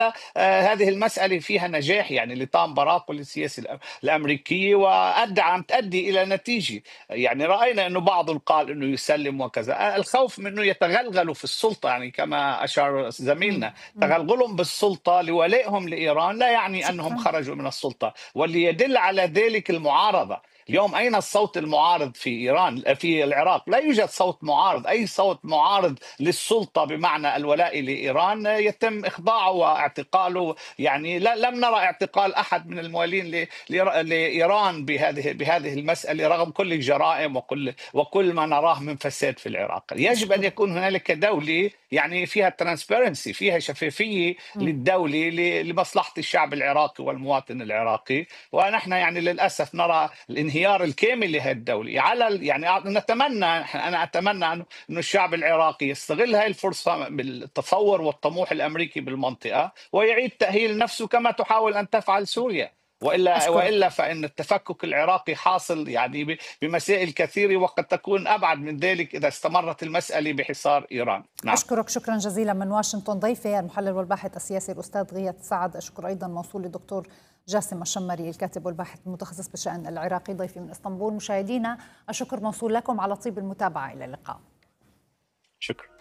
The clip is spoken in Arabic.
هذه المسألة فيها نجاح يعني لتام باراك وللسياسة الأمريكية، عم تؤدي إلى نتيجة. يعني رأينا أنه بعض قال أنه يسلم وكذا، الخوف من أنه يتغلغلوا في السلطة، يعني كما أشار مم. زميلنا، مم. تغلغلهم بالسلطة لولائهم لإيران لا يعني أنهم شكرا. خرجوا من السلطة. واللي يدل على ذلك المعارضة. اليوم أين الصوت المعارض في إيران في العراق؟ لا يوجد صوت معارض. أي صوت معارض للسلطة بمعنى الولاء لإيران يتم إخضاعه واعتقاله. يعني لم نرى اعتقال أحد من الموالين لإيران بهذه المسألة، رغم كل الجرائم وكل ما نراه من فساد في العراق. يجب أن أشكرك. يكون هنالك دولة يعني فيها ترانسبيرنسي، فيها شفافية مم. للدولة لمصلحة الشعب العراقي والمواطن العراقي. ونحن يعني للأسف نرى الانهيار الكامل لهذه الدولة. يعني نتمنى، أنا أتمنى أنه الشعب العراقي يستغل هذه الفرصة بالتطور والطموح الأمريكي بالمنطقة ويعيد تأهيل نفسه كما تحاول أن تفعل سوريا. أشكرك. والا فان التفكك العراقي حاصل يعني بمسائل كثيره، وقد تكون ابعد من ذلك اذا استمرت المساله بحصار ايران. نعم. أشكرك شكرا جزيلا من واشنطن ضيفي المحلل والباحث السياسي الأستاذ غيث سعد. أشكر أيضا موصول الدكتور جاسم الشمري الكاتب والباحث المتخصص بالشأن العراقي ضيفي من اسطنبول. مشاهدينا الشكر موصول لكم على طيب المتابعة. إلى اللقاء. شكرا.